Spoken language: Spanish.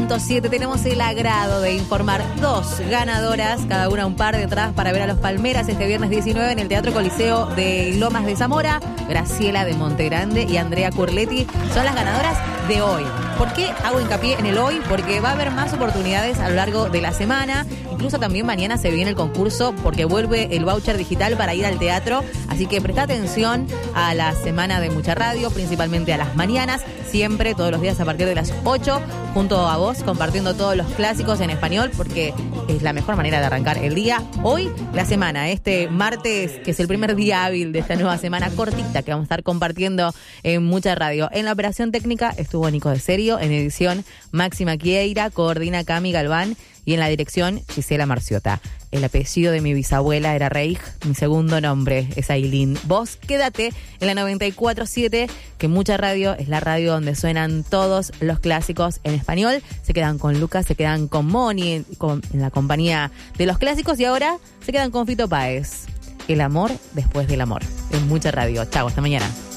94.7 tenemos el agrado de informar 2 ganadoras, cada una un par de entradas para ver a los Palmeras este viernes 19 en el Teatro Coliseo de Lomas de Zamora. Graciela de Montegrande y Andrea Curletti son las ganadoras de hoy. ¿Por qué hago hincapié en el hoy? Porque va a haber más oportunidades a lo largo de la semana. Incluso también mañana se viene el concurso porque vuelve el voucher digital para ir al teatro. Así que presta atención a la semana de Mucha Radio, principalmente a las mañanas. Siempre, todos los días a partir de las 8, junto a vos, compartiendo todos los clásicos en español, porque es la mejor manera de arrancar el día. Hoy, la semana, este martes, que es el primer día hábil de esta nueva semana cortita que vamos a estar compartiendo en Mucha Radio. En la operación técnica estuvo Nico de Serio, en edición Máxima Quieira, coordina Cami Galván y en la dirección Gisela Marciota. El apellido de mi bisabuela era Reig, mi segundo nombre es Ailín. Vos quédate en la 94.7, que Mucha Radio es la radio donde suenan todos los clásicos en español. Se quedan con Lucas, se quedan con Moni, en la compañía de los clásicos, y ahora se quedan con Fito Páez. El amor después del amor. En Mucha Radio. Chau, hasta mañana.